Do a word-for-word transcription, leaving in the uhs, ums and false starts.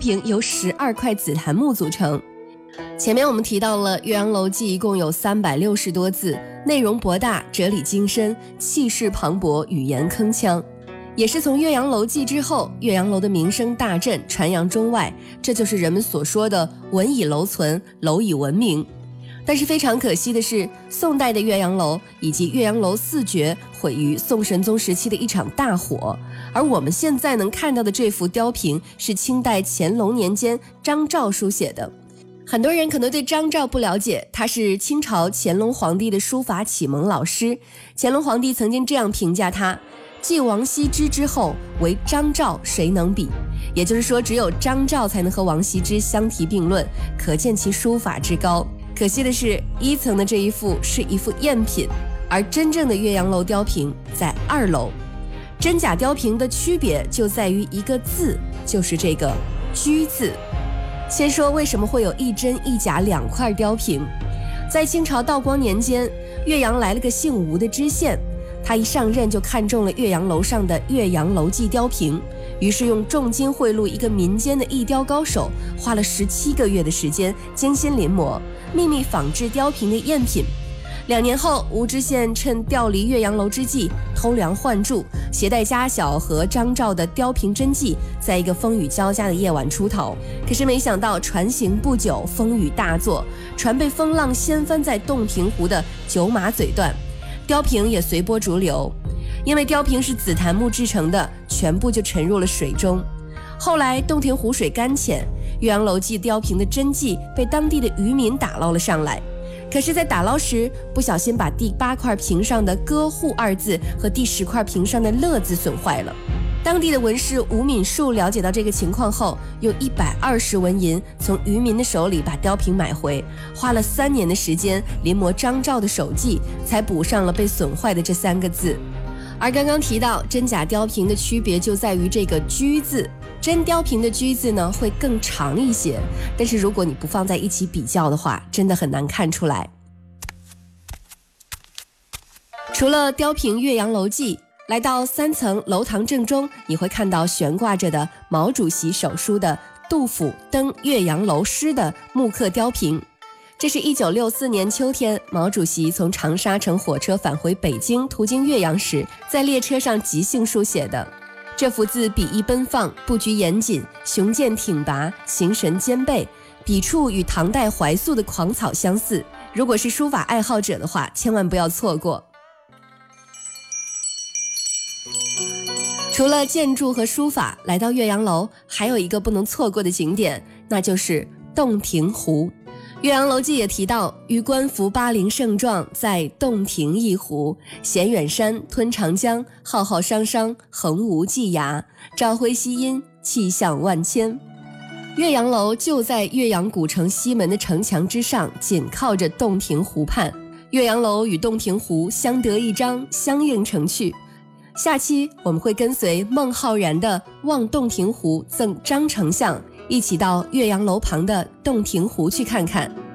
屏由十二块紫檀木组成。前面我们提到了《岳阳楼记》一共有三百六十多字，内容博大，哲理精深，气势磅礴，语言铿锵。也是从《岳阳楼记》之后，岳阳楼的名声大振，传扬中外，这就是人们所说的文以楼存，楼以文明。但是非常可惜的是，宋代的岳阳楼以及岳阳楼四绝毁于宋神宗时期的一场大火，而我们现在能看到的这幅雕屏是清代乾隆年间张照书写的。很多人可能对张照不了解，他是清朝乾隆皇帝的书法启蒙老师。乾隆皇帝曾经这样评价他：继王羲之之后，唯张照谁能比？也就是说，只有张照才能和王羲之相提并论，可见其书法之高。可惜的是，一层的这一幅是一幅赝品，而真正的岳阳楼雕屏在二楼。真假雕屏的区别就在于一个字，就是这个居字。先说为什么会有一真一假两块雕屏。在清朝道光年间，岳阳来了个姓吴的知县，他一上任就看中了岳阳楼上的《岳阳楼记》雕屏，于是用重金贿赂一个民间的艺雕高手，花了十七个月的时间，精心临摹，秘密仿制雕屏的赝品。两年后，吴知县趁调离岳阳楼之际，偷梁换柱，携带家小和张照的雕屏真迹，在一个风雨交加的夜晚出逃。可是没想到船行不久，风雨大作，船被风浪掀翻在洞庭湖的九马嘴段，雕屏也随波逐流。因为雕屏是紫檀木制成的，全部就沉入了水中。后来洞庭湖水干浅，岳阳楼记雕屏的真迹被当地的渔民打捞了上来。可是在打捞时，不小心把第八块屏上的歌户二字和第十块屏上的乐字损坏了。当地的文士吴敏树了解到这个情况后，用一百二十文银从渔民的手里把雕屏买回，花了三年的时间临摹张照的手迹，才补上了被损坏的这三个字。而刚刚提到真假雕屏的区别就在于这个居字，真雕屏的居字呢会更长一些，但是如果你不放在一起比较的话，真的很难看出来。除了雕屏岳阳楼记，来到三层楼堂正中，你会看到悬挂着的毛主席手书的杜甫登岳阳楼诗的木刻雕屏。这是一九六四年秋天，毛主席从长沙乘火车返回北京，途经岳阳时，在列车上即兴书写的。这幅字笔意奔放，布局严谨，雄健挺拔，形神兼备，笔触与唐代怀素的狂草相似。如果是书法爱好者的话，千万不要错过。除了建筑和书法，来到岳阳楼还有一个不能错过的景点，那就是洞庭湖。岳阳楼记也提到，余观夫巴陵胜状，在洞庭一湖，衔远山，吞长江，浩浩汤汤，横无际涯，朝晖夕阴，气象万千。岳阳楼就在岳阳古城西门的城墙之上，紧靠着洞庭湖畔。岳阳楼与洞庭湖相得益彰，相映成趣。下期我们会跟随孟浩然的《望洞庭湖赠张丞相》，一起到岳阳楼旁的洞庭湖去看看。